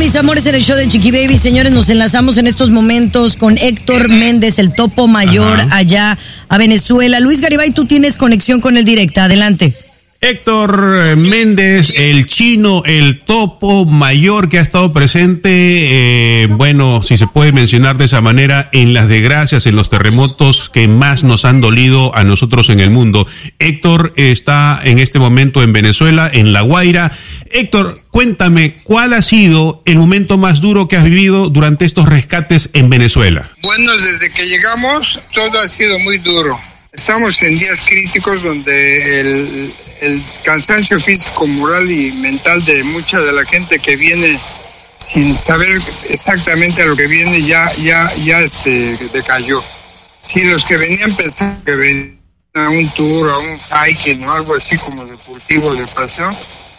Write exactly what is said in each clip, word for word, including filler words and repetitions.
mis amores, en el show de Chiqui Baby. Señores, nos enlazamos en estos momentos con Héctor Méndez, el topo mayor, Ajá. allá a Venezuela. Luis Garibay, tú tienes conexión con él directa. Adelante. Héctor Méndez, el chino, el topo mayor que ha estado presente, eh, bueno, si se puede mencionar de esa manera, en las desgracias, en los terremotos que más nos han dolido a nosotros en el mundo. Héctor está en este momento en Venezuela, en La Guaira. Héctor, cuéntame, ¿cuál ha sido el momento más duro que has vivido durante estos rescates en Venezuela? Bueno, desde que llegamos, todo ha sido muy duro. Estamos en días críticos donde el, el cansancio físico, moral y mental de mucha de la gente que viene sin saber exactamente a lo que viene ya ya ya este decayó. Si los que venían pensando que venían a un tour, a un hiking o algo así como deportivo de paseo,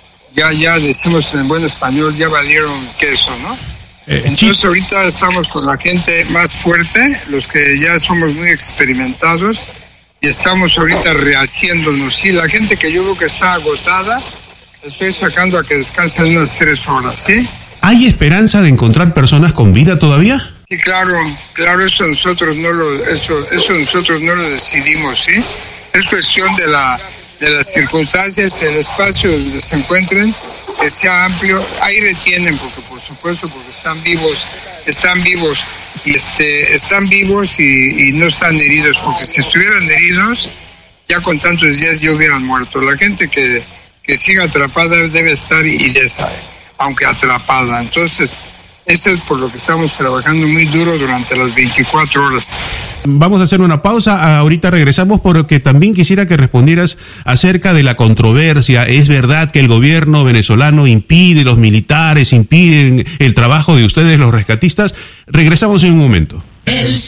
ya ya decimos en buen español, ya valieron queso, ¿no? Eh, Entonces ahorita estamos con la gente más fuerte, los que ya somos muy experimentados, y estamos ahorita rehaciéndonos. Sí, la gente que yo veo que está agotada, estoy sacando a que descansen unas tres horas, ¿sí? ¿Hay esperanza de encontrar personas con vida todavía? Sí, claro, claro, eso nosotros no lo, eso, eso nosotros no lo decidimos, ¿sí? Es cuestión de la, de las circunstancias, el espacio donde se encuentren, que sea amplio. Ahí retienen, porque por supuesto, porque están vivos, están vivos. y este están vivos y, y no están heridos, porque si estuvieran heridos ya con tantos días ya hubieran muerto. La gente que, que sigue atrapada debe estar ilesa, aunque atrapada. Entonces eso es por lo que estamos trabajando muy duro durante las veinticuatro horas. Vamos a hacer una pausa, ahorita regresamos, porque también quisiera que respondieras acerca de la controversia. ¿Es verdad que el gobierno venezolano impide, los militares impiden el trabajo de ustedes, los rescatistas? Regresamos en un momento. El